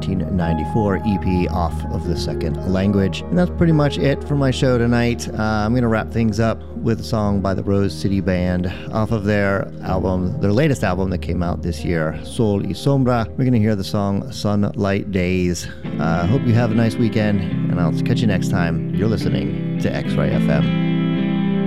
1994 EP off of The Second Language. And that's pretty much it for my show tonight. I'm going to wrap things up with a song by the Rose City Band off of their album, their latest album that came out this year, Sol y Sombra. We're going to hear the song Sunlight Days. Hope you have a nice weekend, and I'll catch you next time. You're listening to X-Ray FM.